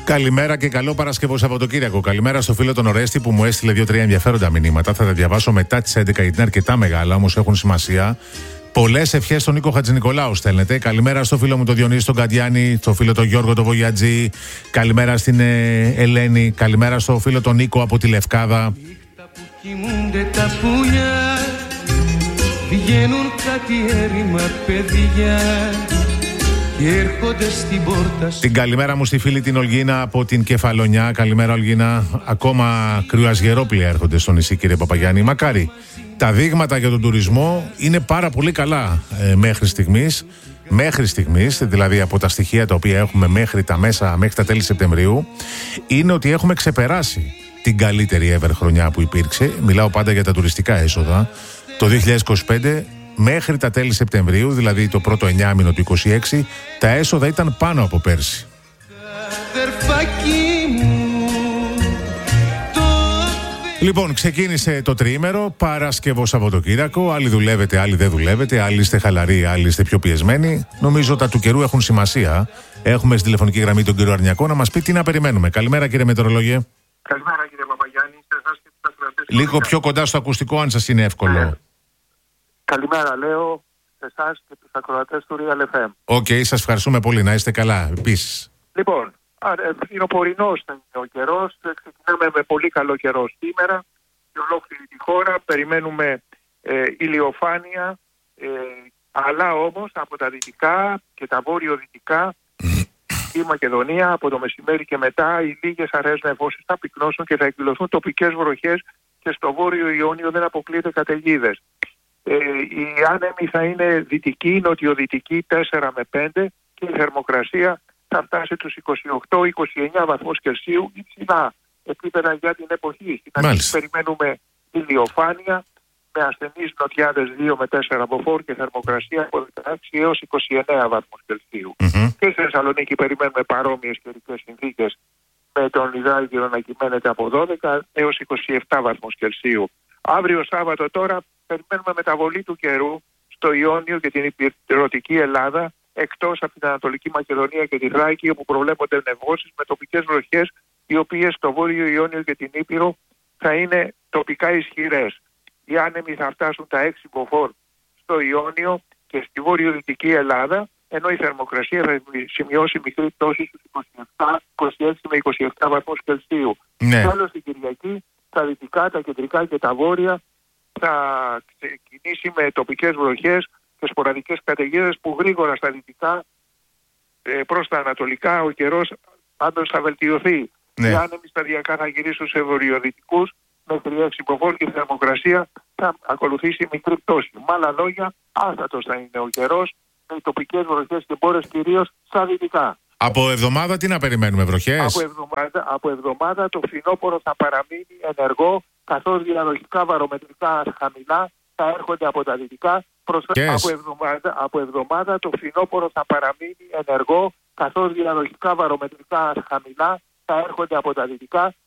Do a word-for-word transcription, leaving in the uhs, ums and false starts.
Καλημέρα και καλό Παρασκευό Σαββατοκύριακο. Καλημέρα στο φίλο τον Ορέστη που μου έστειλε δύο-τρία ενδιαφέροντα μηνύματα. Θα τα διαβάσω μετά τις έντεκα γιατί είναι αρκετά μεγάλα, όμως έχουν σημασία. Πολλές ευχές στον Νίκο Χατζηνικολάου στέλνετε. Καλημέρα στο φίλο μου τον Διονύση τον Καντιάνη, στο φίλο τον Γιώργο τον Βογιατζή. Καλημέρα στην ε, Ελένη. Καλημέρα στο φίλο τον Νίκο από τη Λευκάδα. Νύχτα που κοιμούνται τα πουλιά, βγαίνουν κάτι έρημα παιδιά και έρχονται στην πόρτα. Την καλημέρα μου στη φίλη την Ολγίνα από την Κεφαλονιά. Καλημέρα Ολγίνα. Ακόμα κρυοασγερόπλια έρχονται στο νησί, κύριε Παπαγιάννη. Μακάρι. Τα δείγματα για τον τουρισμό είναι πάρα πολύ καλά ε, μέχρι στιγμής. Μέχρι στιγμής, δηλαδή από τα στοιχεία τα οποία έχουμε μέχρι τα μέσα, μέχρι τα τέλη Σεπτεμβρίου, είναι ότι έχουμε ξεπεράσει την καλύτερη ever χρονιά που υπήρξε. Μιλάω πάντα για τα τουριστικά έσοδα. Το δύο χιλιάδες είκοσι πέντε μέχρι τα τέλη Σεπτεμβρίου, δηλαδή το πρώτο εννιάμηνο του είκοσι έξι, τα έσοδα ήταν πάνω από πέρσι. Λοιπόν, ξεκίνησε το τριήμερο, Παρασκευό Σαββατοκύριακο. Άλλοι δουλεύετε, άλλοι δεν δουλεύετε, άλλοι είστε χαλαροί, άλλοι είστε πιο πιεσμένοι. Νομίζω τα του καιρού έχουν σημασία. Έχουμε στη τηλεφωνική γραμμή τον κύριο Αρνιακό να μας πει τι να περιμένουμε. Καλημέρα, κύριε Μετεωρολόγε. Καλημέρα, κύριε Παπαγιάννη. Λίγο πιο κοντά στο ακουστικό, αν σας είναι εύκολο. Ε, καλημέρα, λέω σε εσάς και τους ακροατές του Real εφ εμ. Οκ, okay, σας ευχαριστούμε πολύ. Να είστε καλά, επίσης. Λοιπόν, φθινοπορεινός ήταν ο καιρός. Ξεκινάμε με πολύ καλό καιρό σήμερα και ολόκληρη τη χώρα. Περιμένουμε ε, ηλιοφάνεια, ε, αλλά όμως από τα δυτικά και τα βόρειο-δυτικά η Μακεδονία από το μεσημέρι και μετά οι λίγες αραιές νεφώσεις θα πυκνώσουν και θα εκδηλωθούν τοπικές βροχές και στο βόρειο Ιόνιο δεν αποκλείεται καταιγίδες. Ε, οι άνεμοι θα είναι δυτικοί, νοτιοδυτικοί τέσσερα με πέντε και η θερμοκρασία θα φτάσει τους είκοσι οκτώ είκοσι εννιά βαθμούς Κελσίου, υψηλά επίπεδα για την εποχή. Στην αρχή περιμένουμε ηλιοφάνεια με ασθενείς νοτιάδες δύο με τέσσερα μποφόρ και θερμοκρασία από δεκαέξι έως είκοσι εννέα βαθμούς Κελσίου. Mm-hmm. Και στη Θεσσαλονίκη περιμένουμε παρόμοιες καιρικές συνθήκες με τον υδράργυρο να κυμαίνεται από δώδεκα έως είκοσι επτά βαθμούς Κελσίου. Αύριο Σάββατο τώρα περιμένουμε μεταβολή του καιρού στο Ιόνιο και την υπηρετική Ελλάδα, εκτός από την Ανατολική Μακεδονία και τη Θράκη, όπου προβλέπονται νεφώσεις με τοπικές βροχές, οι οποίες στο Βόρειο Ιόνιο και την Ήπειρο θα είναι τοπικά ισχυρές. Οι άνεμοι θα φτάσουν τα έξι μποφόρ στο Ιόνιο και στη βορειοδυτική Ελλάδα, ενώ η θερμοκρασία θα σημειώσει μικρή πτώση στους είκοσι επτά, είκοσι έξι με είκοσι επτά βαθμούς Κελσίου. Ναι. Τέλος την Κυριακή, τα δυτικά, τα κεντρικά και τα βόρεια θα ξεκινήσει με τοπικές βροχές και σποραδικές καταιγίδες που γρήγορα στα δυτικά ε, προς τα ανατολικά ο καιρός πάντως θα βελτιωθεί. Ναι. Οι άνεμοι σταδιακά θα γυρίσουν σε βορειοδυτικούς μέχρι έξι μποφόρ και η θερμοκρασία θα ακολουθήσει μικρή πτώση. Με άλλα λόγια, άστατος θα είναι ο καιρός με τοπικές βροχές και μπόρες κυρίως στα δυτικά. Από εβδομάδα τι να περιμένουμε, βροχές? Από εβδομάδα, από εβδομάδα το φθινόπωρο θα παραμείνει ενεργό, καθώς διαδοχικά βαρομετρικά χαμηλά θα έρχονται από τα δυτικά. Προς... Yes. Από, εβδομάδα, από εβδομάδα το φθινόπωρο θα παραμείνει ενεργό, καθώς διαδοχικά βαρομετρικά χαμηλά θα έρχονται από τα δυτικά.